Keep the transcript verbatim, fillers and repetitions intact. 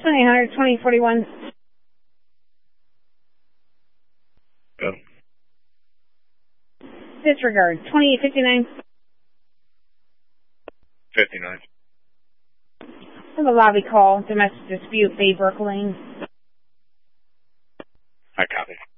one eight hundred twenty forty-one. Go. Disregard. twenty-eight fifty-nine. fifty-nine. I have a lobby call. Domestic dispute, Bay Brook Lane. I copy.